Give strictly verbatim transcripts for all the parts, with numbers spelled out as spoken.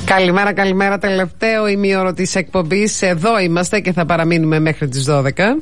Καλημέρα, καλημέρα. Τελευταίο ημίωρο της εκπομπής. Εδώ είμαστε και θα παραμείνουμε μέχρι τις δώδεκα.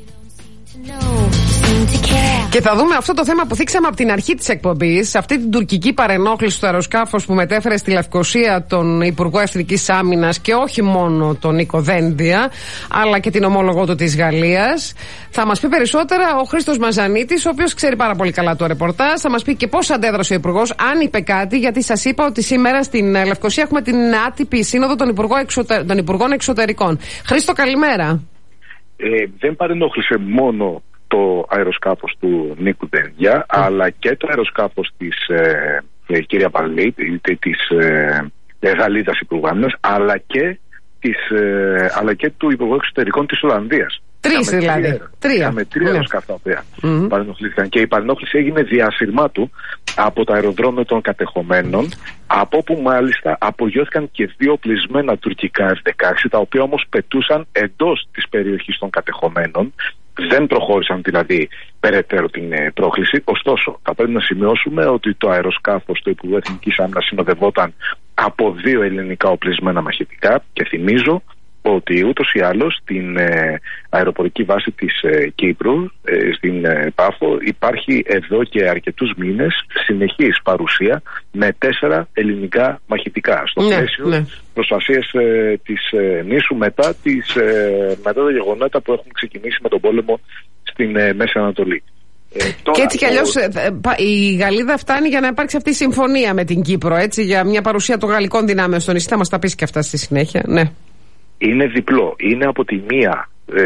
Και θα δούμε αυτό το θέμα που θίξαμε από την αρχή της εκπομπής, αυτή την τουρκική παρενόχληση του αεροσκάφους που μετέφερε στη Λευκοσία τον Υπουργό Εθνικής Άμυνας και όχι μόνο τον Νίκο Δένδια, αλλά και την ομόλογό του της Γαλλίας. Θα μας πει περισσότερα ο Χρήστος Μαζανίτης, ο οποίος ξέρει πάρα πολύ καλά το ρεπορτάζ. Θα μας πει και πώς αντέδρασε ο Υπουργός, αν είπε κάτι, γιατί σας είπα ότι σήμερα στην Λευκοσία έχουμε την άτυπη σύνοδο των, εξωτε... των Υπουργών Εξωτερικών. Χρήστο, καλημέρα. Ε, δεν παρενόχλησε μόνο το αεροσκάφος του Νίκου Δένδια, mm. αλλά και το αεροσκάφος της ε, ε, κυρία Παλή, της ε, ε, Γαλλίδας Υπουργού Άμυνας, αλλά και, της, ε, αλλά και του Υπουργού Εξωτερικών της Ολλανδίας. Τρεις δηλαδή. Τρία. Είχαμε τρία αεροσκάφη τα οποία mm-hmm. παρενοχλήθηκαν. Και η παρενόχληση έγινε διασυρμά του από το αεροδρόμιο των κατεχομένων, από όπου μάλιστα απογειώθηκαν και δύο πλεισμένα τουρκικά εφ δεκαέξι, τα οποία όμως πετούσαν εντός της περιοχής των κατεχομένων. Δεν προχώρησαν δηλαδή περαιτέρω την ε, πρόκληση. Ωστόσο, θα πρέπει να σημειώσουμε ότι το αεροσκάφος του Υπουργού Εθνικής Άμυνας συνοδευόταν από δύο ελληνικά οπλισμένα μαχητικά και θυμίζω ότι ούτως ή άλλως στην ε, αεροπορική βάση της ε, Κύπρου, ε, στην ε, Πάφο, υπάρχει εδώ και αρκετούς μήνες συνεχής παρουσία με τέσσερα ελληνικά μαχητικά στο ναι, πλαίσιο ναι. προστασίας ε, της ε, νήσου μετά, τις, ε, μετά τα γεγονότα που έχουν ξεκινήσει με τον πόλεμο στην ε, Μέση Ανατολή. Ε, τώρα, και έτσι κι αλλιώς το... η Γαλλίδα φτάνει για να υπάρξει αυτή η συμφωνία με την Κύπρο, έτσι, για μια παρουσία των γαλλικών δυνάμεων στο νησί. Θα μας τα πεις και αυτά στη συνέχεια, ναι. Είναι διπλό. Είναι από τη μία ε,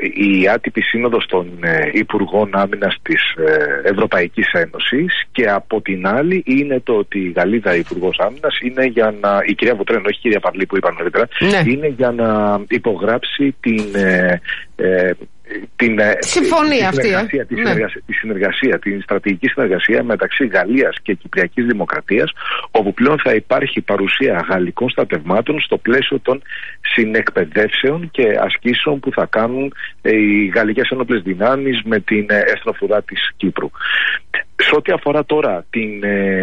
η άτυπη σύνοδος των ε, Υπουργών Άμυνας της ε, Ευρωπαϊκής Ένωσης και από την άλλη είναι το ότι η Γαλλίδα Υπουργός Άμυνας είναι για να, η κυρία Βοτρέν, όχι η κυρία Παρλή που είπαν νωρίτερα, ναι. είναι για να υπογράψει την ε, ε, την συμφωνία τη συνεργασία, αυτή, ε? τη, ναι. συνεργασία, τη συνεργασία, την στρατηγική συνεργασία μεταξύ Γαλλίας και Κυπριακής Δημοκρατίας, όπου πλέον θα υπάρχει παρουσία γαλλικών στρατευμάτων στο πλαίσιο των συνεκπαιδεύσεων και ασκήσεων που θα κάνουν οι γαλλικές ένοπλες δυνάμεις με την εθνοφρουρά της Κύπρου. Σε ό,τι αφορά τώρα την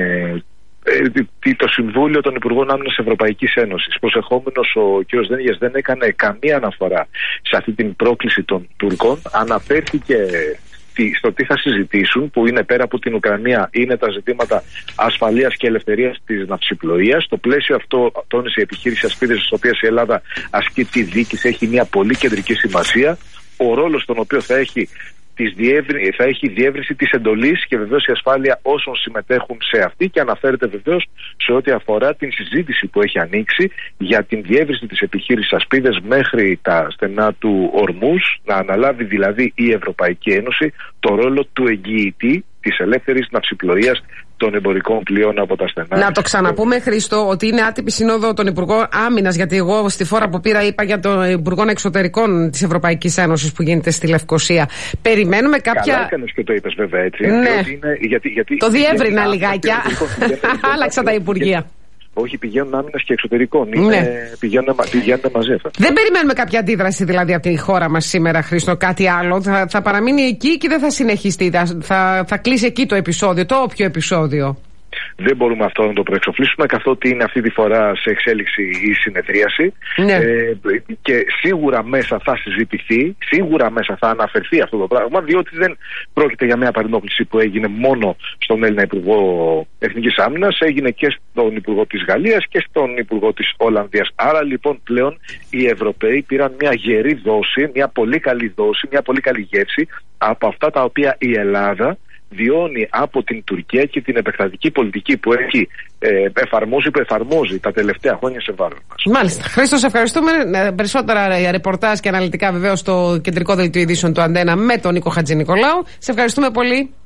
το Συμβούλιο των Υπουργών Άμυνας Ευρωπαϊκής Ένωσης, προσεχόμενος ο κ. Δένδιας δεν έκανε καμία αναφορά σε αυτή την πρόκληση των Τούρκων. Αναφέρθηκε στο τι θα συζητήσουν, που είναι πέρα από την Ουκρανία, είναι τα ζητήματα ασφαλείας και ελευθερίας της ναυσιπλοείας. Στο πλαίσιο αυτό τόνισε η επιχείρηση Ασπίδες, της οποίας η Ελλάδα ασκεί τη δίκηση, έχει μια πολύ κεντρική σημασία. Ο ρόλος τον οποίο θα έχει Της διεύρυ... θα έχει διεύρυνση της εντολής και βεβαίως η ασφάλεια όσων συμμετέχουν σε αυτή, και αναφέρεται βεβαίως σε ό,τι αφορά την συζήτηση που έχει ανοίξει για την διεύρυνση της επιχείρησης Ασπίδες μέχρι τα στενά του Ορμούς, να αναλάβει δηλαδή η Ευρωπαϊκή Ένωση το ρόλο του εγγυητή της ελεύθερης ναυσιπλοείας των εμπορικών πλοίων από τα στενά. Να το ξαναπούμε, Χρήστο, ότι είναι άτυπη σύνοδο των Υπουργών Άμυνας, γιατί εγώ στη φορά που πήρα είπα για τον Υπουργών Εξωτερικών της Ευρωπαϊκής Ένωσης που γίνεται στη Λευκοσία. Περιμένουμε κάποια. Καλά έκανες και το είπες, βέβαια, έτσι. Ναι. Είναι, γιατί, γιατί, το διεύρυνα λιγάκια. Άλλαξα τα Υπουργεία. Όχι, πηγαίνουν άμυνας και εξωτερικών. Ναι. Είναι, πηγαίνουν, πηγαίνουν μαζί αυτά. Δεν περιμένουμε κάποια αντίδραση δηλαδή από τη χώρα μας σήμερα, Χρήστο, κάτι άλλο. Θα, θα παραμείνει εκεί και δεν θα συνεχιστεί. Θα, θα, θα κλείσει εκεί το επεισόδιο, το όποιο επεισόδιο. Δεν μπορούμε αυτό να το προεξοφλήσουμε, καθότι είναι αυτή τη φορά σε εξέλιξη η συνεδρίαση. Ναι. Ε, και σίγουρα μέσα θα συζητηθεί, σίγουρα μέσα θα αναφερθεί αυτό το πράγμα, διότι δεν πρόκειται για μια παρενόχληση που έγινε μόνο στον Έλληνα Υπουργό Εθνικής Άμυνας, έγινε και στον Υπουργό της Γαλλίας και στον Υπουργό της Ολλανδίας. Άρα λοιπόν πλέον οι Ευρωπαίοι πήραν μια γερή δόση, μια πολύ καλή δόση, μια πολύ καλή γεύση από αυτά τα οποία η Ελλάδα βιώνει από την Τουρκία και την επεκτατική πολιτική που έχει ε, εφαρμόσει, που εφαρμόζει τα τελευταία χρόνια σε βάρος μας. Μάλιστα. Χρήστο, σε ευχαριστούμε. Περισσότερα ρεπορτάζ και αναλυτικά βεβαίως στο κεντρικό δελτίο ειδήσεων του Αντένα με τον Νίκο Χατζηνικολάου. Σε ευχαριστούμε πολύ.